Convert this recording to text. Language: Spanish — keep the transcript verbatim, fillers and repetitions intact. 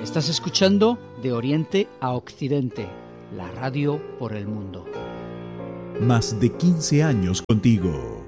Estás escuchando De Oriente a Occidente, la radio por el mundo. Más de quince años contigo.